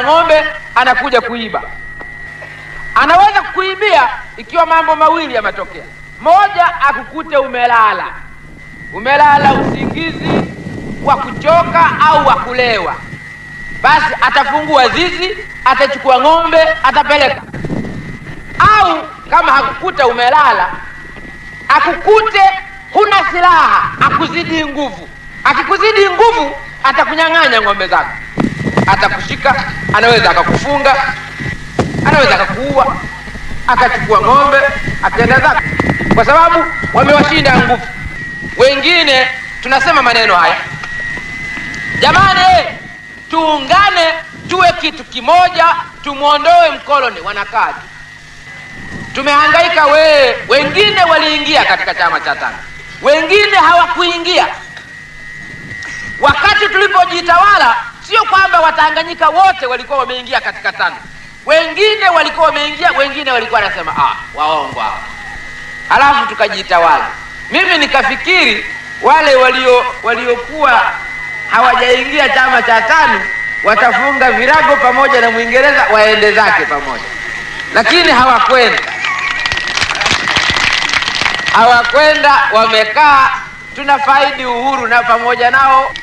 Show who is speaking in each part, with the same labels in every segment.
Speaker 1: na ng'ombe, anakuja kuiba. Anaweza kukuibia ikiwa mambo mawili yametokea. Moja, akukute umelala usingizi wa kuchoka au wa kulewa, basi atafungua zizi, atachukua ng'ombe, atapeleka. Au kama hakukuta umelala, akukute huna silaha, akuzidi nguvu. Akikuzidi nguvu, atakunyang'anya ng'ombe zako, atakushika, anaweza akakufunga, anaweza akakuua, akachukua ng'ombe, akaenda zake, kwa sababu wamewashinda nguvu. Wengine tunasema maneno haya, jamani, tuungane, tuwe kitu kimoja, tumuondoe mkoloni. Wanakaa tumehangaika. Wengine waliingia katika chama cha TANU, wengine hawakuingia. Wakati tulipojitawala, sio kwamba Watanganyika wote walikuwa wameingia katika TANU. Wengine walikuwa wameingia, wengine walikuwa wanasema waongo hao. Alafu tukajitawala. Mimi nikafikiri wale waliokuwa hawajaingia chama cha TANU watafunga virago pamoja na Mwingereza waende zake pamoja, lakini hawakwenda, wamekaa. Tunafaidi uhuru na pamoja nao.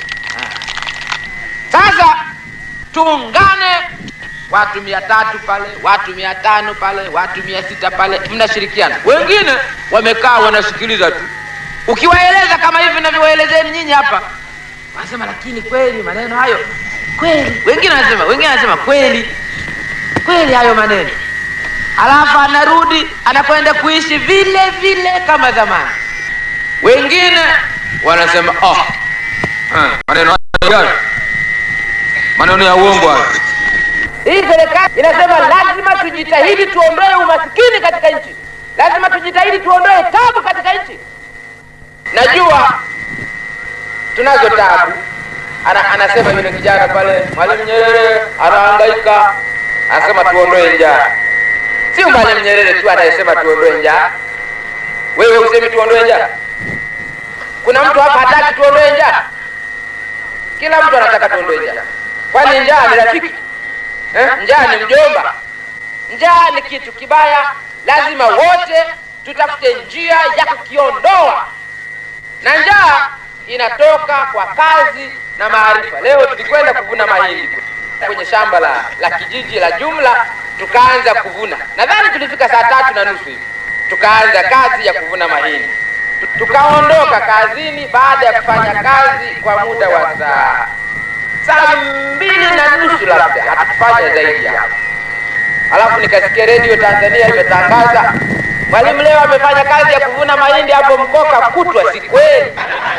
Speaker 1: Sasa tuungane, watu 300 pale, watu 500 pale, watu 600 pale, mnashirikiana. Wengine wamekaa wanasikiliza tu. Ukiwaeleza kama hivi ninavyoelezeni nyinyi hapa, wanasema lakini kweli maneno hayo kweli. Wengine wanasema kweli hayo maneno. Alafu anarudi, anakwenda kuishi vile vile kama zamani. Wengine wanasema maneno ya uongo hayo. Hii serikali inasema lazima tujitahidi tuondoe umasikini katika nchi, lazima tujitahidi tuondoe tabu katika nchi. Najua tunazo tabu. Anasema yule kijana pale, Mwalimu Nyerere anahangaika, anasema tuondoe njaa. Sio Mwalimu Nyerere tu anayesema tuondoe njaa. Wewe usemi tuondoe njaa? Kuna mtu hapa hataki tuondoe njaa? Kila mtu anataka tuondoe njaa. Kwani njaa ni rafiki? Njaa ni mjomba? Njaa ni kitu kibaya. Lazima wote tutafute njia ya kukiondoa. Na njaa inatoka kwa kazi na maarifa. Leo tulikwenda kuvuna mahindi kwenye shamba la kijiji la jumla, tukaanza kuvuna. Nadhani tulifika saa 3:30 hivi. Tukaanza kazi ya kuvuna mahindi. Tukaondoka kazini baada ya kufanya kazi kwa muda wa saa 2:30 labda, hatufanya zaidi hapo. Alafu nikasikia Radio Tanzania imetangaza, Mwalimu leo amefanya kazi ya kuvuna mahindi hapo Mkoka kutwa. Si kweli?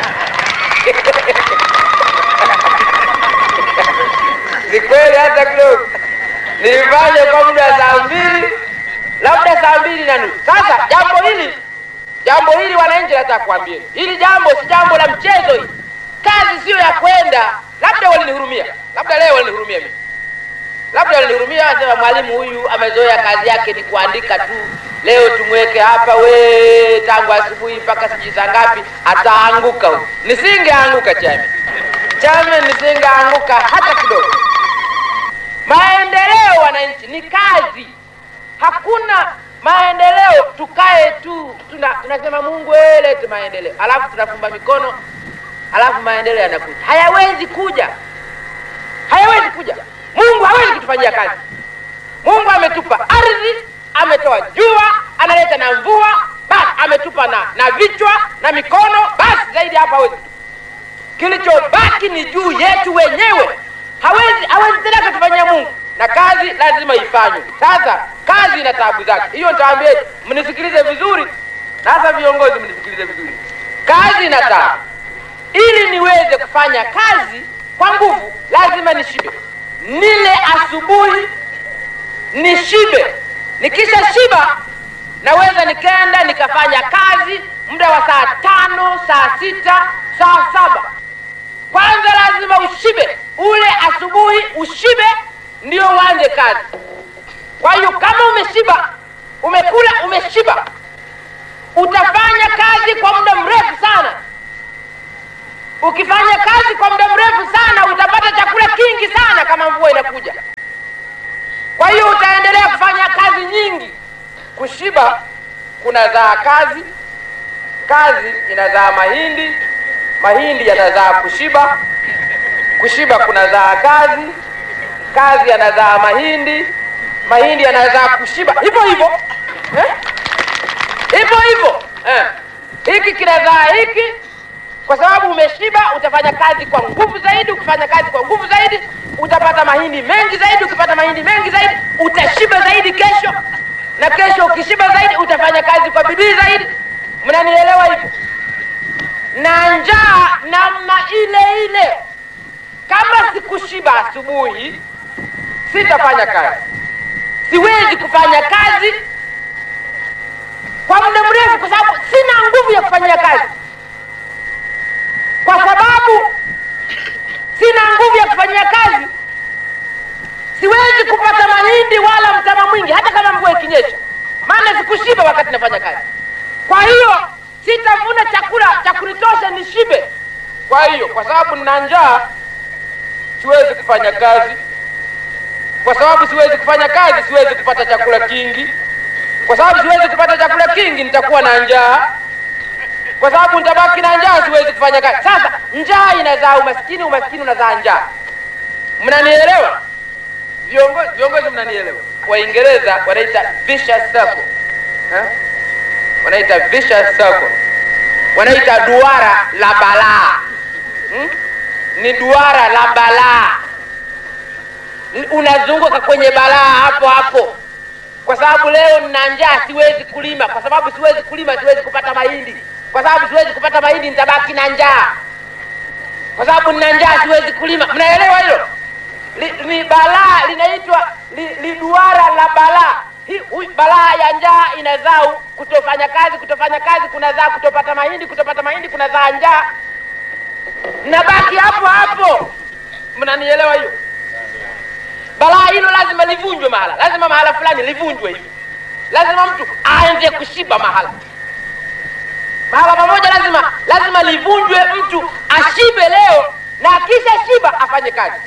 Speaker 1: Si kweli hata kidogo. Nilifanya kwa muda wa saa 2, labda saa 2:30. Sasa jambo hili wananchi, nataka kuambia, hili jambo si jambo la mchezo hili. Kazi sio ya kwenda, labda walinihurumia, labda leo walinihurumia mimi. Labda walinihurumia, wanasema Mwalimu huyu amezoea kazi yake ni kuandika tu. Leo tumweke hapa tangu asubuhi mpaka sijui saa ngapi, ataanguka huyu. Nisingeanguka chame, nisingeanguka hata kidogo. Maendeleo wananchi ni kazi. Hakuna maendeleo tukae tu tunasema Mungu lete maendeleo, alafu tunafumba mikono, alafu maendeleo yanakuja. Hayawezi kuja. Mungu hawezi kutufanyia kazi. Mungu ametupa ardhi, ametoa jua, analeta na mvua, basi ametupa na vichwa na mikono, basi zaidi hapa hawezi. Kilichobaki ni juu yetu wenyewe. Hawezi tena kutufanyia Mungu, na kazi lazima ifanywe. Sasa kazi ina taabu zake. Hiyo nitawaambia, mnisikilize vizuri. Sasa viongozi mnisikilize vizuri. Kazi ina taabu. Ili niweze kufanya kazi kwa nguvu, lazima nishibe. Nile asubuhi, nishibe. Nikisha shiba, naweza nikaenda nikafanya kazi muda wa saa 5, saa 6, saa 7. Kwanza lazima ushibe. Ule asubuhi ushibe, ndio uanze kazi. Kwa hiyo kama umeshiba, umekula, umeshiba, utafanya kazi kwa muda mrefu sana. Ukifanya kazi kwa muda mrefu sana, utapata chakula kingi sana kama mvua inakuja. Kwa hiyo utaendelea kufanya kazi nyingi. Kushiba kunazaa kazi, kazi inazaa mahindi, mahindi yanazaa kushiba, kushiba kunazaa kazi, kazi yanazaa mahindi, mahindi yanazaa kushiba, hivyo hivyo hivyo hivyo. Hiki kinazaa hiki. Kwa sababu umeshiba utafanya kazi kwa nguvu zaidi. Ukifanya kazi kwa nguvu zaidi utapata mahindi mengi zaidi. Ukipata mahindi mengi zaidi utashiba zaidi kesho, na kesho ukishiba zaidi utafanya kazi kwa bidii zaidi. Mnanielewa hivyo? Na njaa namna ile ile. Kama sikushiba asubuhi sitafanya kazi. Siwezi kufanya kazi kwa muda mrefu kwa sababu sina nguvu ya kufanyia kazi. Kwa sababu sina nguvu ya kufanyia kazi, siwezi kupata mahindi wala mtama mwingi hata kama mvua ikinyesha, maana sikushiba wakati nafanya kazi. Kwa hiyo sitavuna chakula cha kunitosha nishibe. Kwa hiyo kwa sababu nina njaa siwezi kufanya kazi. Kwa sababu siwezi kufanya kazi siwezi kupata chakula kingi. Kwa sababu siwezi kupata chakula kingi nitakuwa na njaa. Kwa sababu nitabaki na njaa siwezi kufanya kazi. Sasa njaa inazaa umaskini, umaskini unazaa njaa. Mnanielewa? Viongozi mnanielewa? Waingereza wanaita vicious circle. Wanaita vicious circle. Wanaita duara la balaa. Ni duara la balaa. Unazunguka kwenye balaa hapo hapo. Kwa sababu leo nina njaa siwezi kulima. Kwa sababu siwezi kulima siwezi kupata mahindi. Kwa sababu siwezi kupata mahindi nitabaki na njaa. Kwa sababu nina njaa siwezi kulima. Mnaelewa hilo? Ni balaa linaitwa duara la balaa. Balaa ya njaa inazaa kutofanya kazi, kutofanya kazi kunazaa kutopata mahindi, kutopata mahindi kunazaa njaa. Nabaki hapo hapo. Mnanielewa hiyo? Balaa hilo lazima livunjwe mahala. Lazima mahala fulani livunjwe hivi. Lazima mtu aanze kushiba mahala. Mahala pamoja lazima livunjwe, mtu ashibe leo na akisha shiba afanye kazi.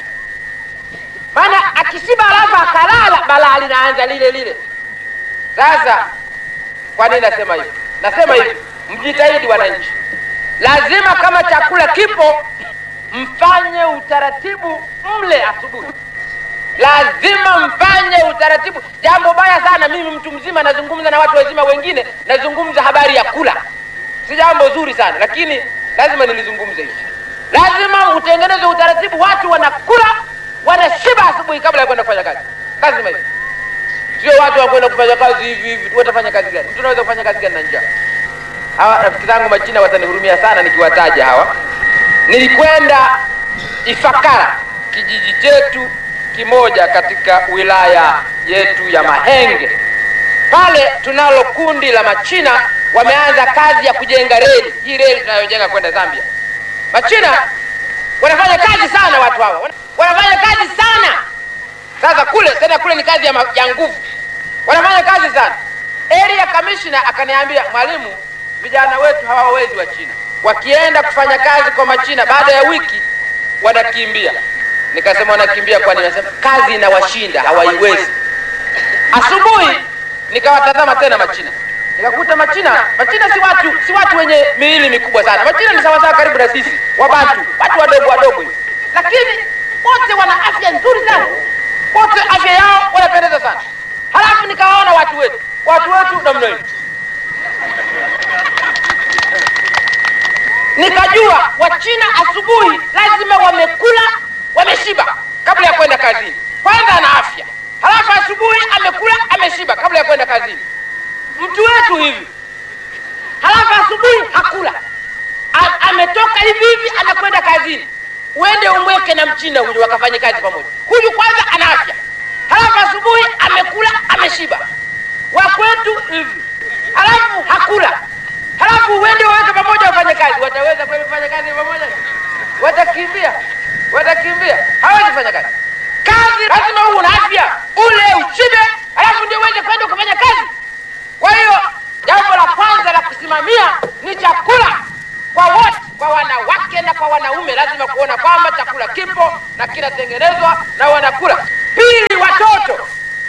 Speaker 1: Maana akishiba alafu akalala balaa linaanza lile lile. Sasa kwa nini nasema hivi? Nasema hivi, mjitahidi wananchi. Lazima kama chakula kipo mfanye utaratibu mle asubuhi. Lazima mfanye utaratibu. Jambo baya sana mimi mtu mzima nazungumza na watu wazima wengine, nazungumza habari ya kula. Si jambo zuri sana, lakini lazima nilizungumze hivi. Lazima utengeneze utaratibu watu wanakula, wanashiba asubuhi kabla ya kwenda kufanya kazi. Lazima hivi. Sio watu wakwenda kufanya kazi hivi, watafanya kazi gani? Mtu anaweza kufanya kazi gani na njaa? Hawa rafiki zangu Machina watanihurumia sana nikiwataja hawa. Nilikwenda Ifakara, kijiji chetu kimoja katika wilaya yetu ya Mahenge. Pale tunalo kundi la Machina wameanza kazi ya kujenga reli. Hii reli tunayojenga kwenda Zambia. Machina wanafanya kazi sana, watu hawa wanafanya kazi sana. Sasa kule ni kazi ya nguvu. Wanafanya kazi sana. Area commissioner akaniambia, mwalimu, vijana wetu hawawezi wa China. Wakienda kufanya kazi kwa Machina baada ya wiki wanakimbia. Nikasema wanakimbia kwa nini? Nasema kazi inawashinda, hawaiwezi. Asubuhi nikawatazama tena Machina. Nikakuta Machina si watu wenye miili mikubwa sana. Machina ni sawa karibu na sisi, wabatu, watu wadogo hivi. Lakini wote wana afya nzuri sana. Wote afya yao wanapendeza sana. Halafu nikawaona watu wetu namna hiyo. Nikajua Wachina asubuhi lazima wamekula, wameshiba kabla ya kwenda kazini. Kwanza ana afya. Halafu asubuhi amekula, ameshiba kabla ya kwenda kazini. Mtu wetu hivi. Halafu asubuhi hakula. Ametoka hivi anakwenda kazini. Uende umweke na Mchina huyu wakafanye kazi pamoja. Huyu kwanza ana afya. Halafu asubuhi amekula, ameshiba. Wa kwetu hivi. Halafu hakula. Halafu uende waweke pamoja wafanye kazi. Wataweza kweli kufanya kazi pamoja? Watakimbia. Hawezi kufanya kazi. Kazi lazima uwe na afya, ule ushibe, halafu ndio uweze kwenda kufanya kazi. Kwa hiyo jambo la kwanza la kusimamia ni chakula kwa wote, kwa wanawake na kwa wanaume. Lazima kuona kwamba chakula kipo na kinatengenezwa na wanakula. Pili, watoto.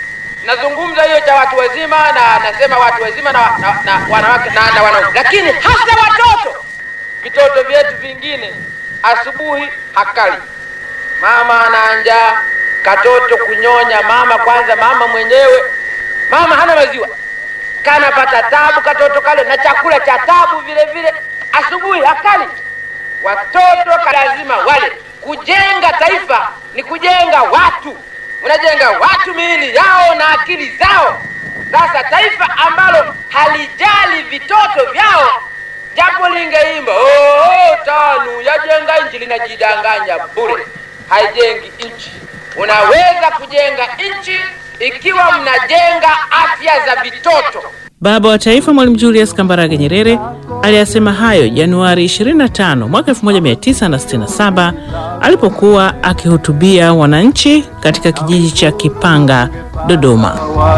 Speaker 1: watu wazima na nasema watu wazima na wanawake na wanaume, lakini hasa watoto. Vitoto vyetu vingine asubuhi hakali, mama anaanja katoto kunyonya, mama mwenyewe hana maziwa, kanapata tabu katoto kale, na chakula cha tabu vile vile, asubuhi hakali. Watoto lazima wale. Kujenga taifa ni kujenga watu, unajenga watu miili yao na akili zao. Sasa taifa ambalo halijali vitoto vyao, japo lingeimba TANU yajenga nchi, linajidanganya bure, haijengi nchi. Unaweza kujenga nchi ikiwa mnajenga afya za vitoto.
Speaker 2: Baba wa Taifa Mwalimu Julius Kambarage Nyerere aliyasema hayo Januari 25 mwaka 1967 alipokuwa akihutubia wananchi katika kijiji cha Kipanga, Dodoma.